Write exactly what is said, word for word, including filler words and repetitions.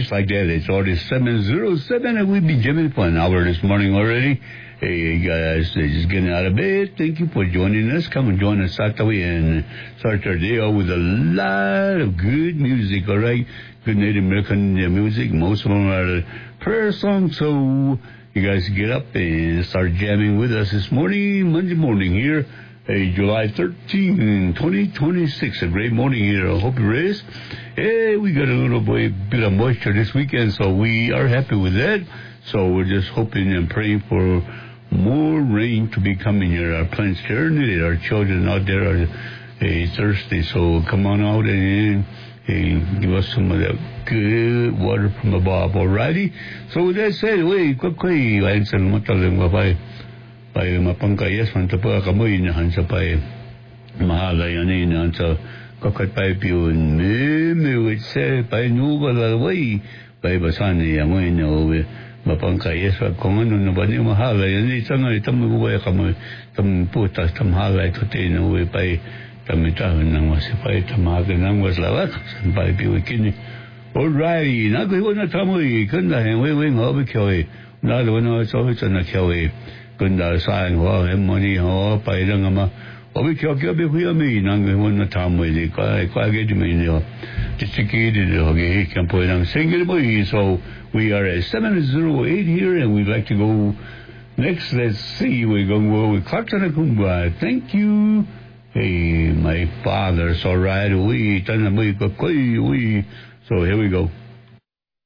just like that, it's already seven oh seven, and we've been jamming for an hour this morning already. Hey, guys, just getting out of bed. Thank you for joining us. Come and join us Saturday and start our day out with a lot of good music, all right? Good Native American music. Most of them are prayer songs, so you guys get up and start jamming with us this morning, Monday morning here. Hey, July thirteenth, twenty twenty-six. A great morning here. I hope you're ready. Hey, we got a little bit of moisture this weekend, so we are happy with that. So we're just hoping and praying for more rain to be coming here. Our plants are needed. Our children out there are hey, thirsty, so come on out and hey, give us some of that good water from above. Alrighty? So with that said, wait, quickly, I answer the Pai mapangkayas man ta pa kamoy na han sa pai mahala yan ni na sa kakat pai piun me me wit se pai nu ga la wai pai basan ni yang wai no mapangkayas pa kung ano na ba ni mahala yan ni sang ay tam go wai kamoy tam puta tam hala to te no wai pai tam ta nang was pai tam ha nang was la san pai piu kini alright na ko na tamoy kan da hen wai wai ngo ba kyo na lo no so so na kyo跟大山我喺某啲我擺啦咁啊，我俾橋橋俾佢咪能夠揾到探會嚟，怪怪嘅啲咪呢？即係幾啲嘅嘅，咁配能升嘅冇。So we are at seven oh eight here, and we'd like to go next. Let's see, we're going to go with Clarkson Kumba. Thank you, hey, my father. So right, we done a we we. So here we go.